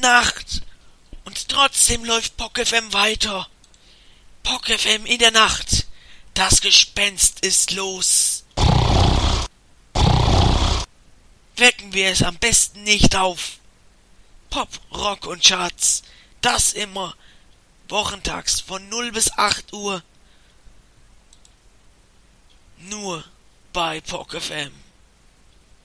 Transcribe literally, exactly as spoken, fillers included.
Nacht. Und trotzdem läuft Pock F M weiter. Pock F M in der Nacht. Das Gespenst ist los. Wecken wir es am besten nicht auf. Pop, Rock und Charts. Das immer. Wochentags von null bis acht Uhr. Nur bei Pock F M.